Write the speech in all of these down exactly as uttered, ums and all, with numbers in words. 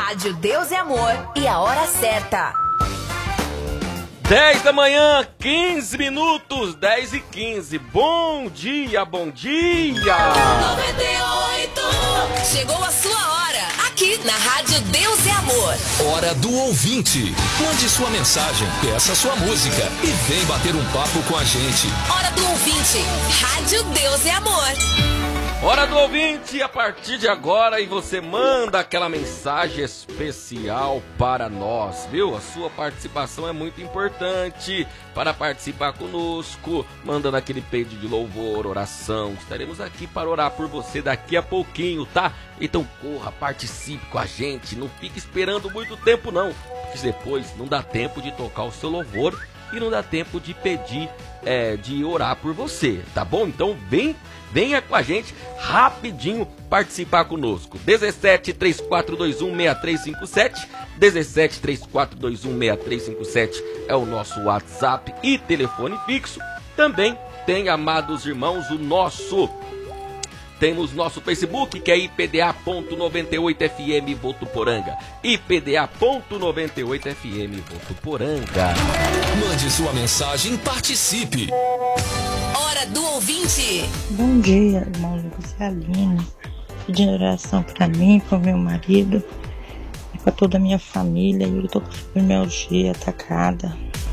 Rádio Deus é Amor e a hora certa. dez da manhã, quinze minutos, dez e quinze. Bom dia, bom dia! noventa e oito. Chegou a sua hora, aqui na Rádio Deus é Amor. Hora do ouvinte. Mande sua mensagem, peça sua música e vem bater um papo com a gente. Hora do ouvinte, Rádio Deus é Amor. Hora do ouvinte, a partir de agora, e você manda aquela mensagem especial para nós, viu? A sua participação é muito importante para participar conosco, mandando aquele pedido de louvor, oração. Estaremos aqui para orar por você daqui a pouquinho, tá? Então corra, participe com a gente, não fique esperando muito tempo não, porque depois não dá tempo de tocar o seu louvor e não dá tempo de pedir, é, de orar por você, tá bom? Então vem, venha com a gente rapidinho participar conosco. dezessete, três quatro dois um, seis três cinco sete, dezessete, três quatro dois um, seis três cinco sete é o nosso WhatsApp e telefone fixo. Também tem, amados irmãos, o nosso... Temos nosso Facebook, que é I P D A ponto noventa e oito F M Votuporanga. I P D A ponto noventa e oito F M Votuporanga. Mande sua mensagem e participe. Hora do ouvinte. Bom dia, irmão Lucas e Aline. Pedindo oração para mim, para o meu marido e para toda a minha família. Eu estou com fibromialgia atacada.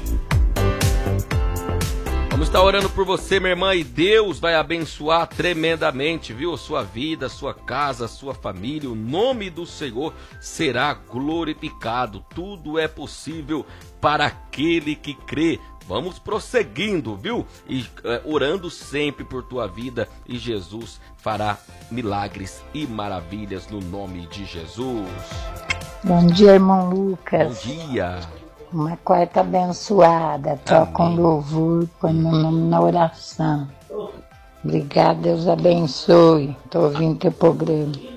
Vamos estar orando por você, minha irmã, e Deus vai abençoar tremendamente, viu? A sua vida, a sua casa, a sua família. O nome do Senhor será glorificado. Tudo é possível para aquele que crê. Vamos prosseguindo, viu? E é, orando sempre por tua vida, e Jesus fará milagres e maravilhas no nome de Jesus. Bom dia, irmão Lucas. Bom dia. Uma quarta abençoada, toca um louvor, põe meu nome na oração. Obrigada, Deus abençoe. Estou ouvindo teu programa.